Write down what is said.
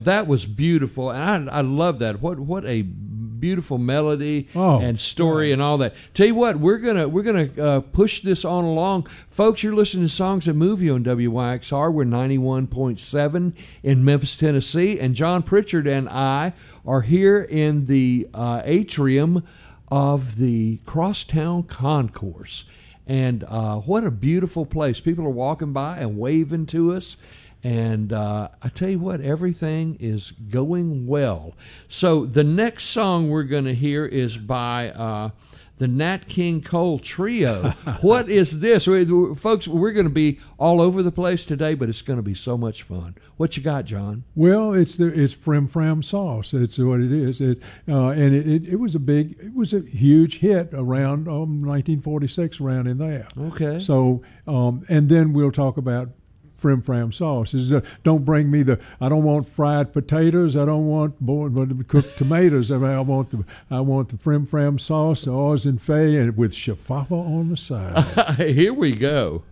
That was beautiful, and I love that. What a beautiful melody and story and all that. Tell you what, we're gonna push this on along, folks. You're listening to Songs That Move You on WYXR. We're 91.7 in Memphis, Tennessee, and John Pritchard and I are here in the atrium of the Crosstown Concourse, and what a beautiful place. People are walking by and waving to us. And I tell you what, everything is going well. So the next song we're going to hear is by the Nat King Cole Trio. What is this? Folks, we're going to be all over the place today, but it's going to be so much fun. What you got, John? Well, it's Frim Fram Sauce. It's what it is. It was a huge hit around 1946, around in there. Okay. So and then we'll talk about Frim Fram Sauce. Don't bring me I don't want fried potatoes. I don't want cooked tomatoes. I want the Frim Fram Sauce, Oz and Fay, and with shafafa on the side. Here we go.